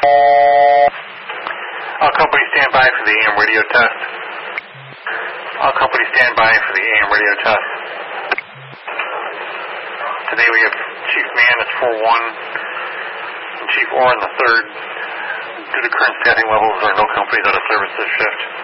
All company stand by for the AM radio test. All company stand by for the AM radio test. Today we have Chief Mann is 4-1 and Chief Orr in the 3rd. Due to current staffing levels, there are no companies out of service this shift.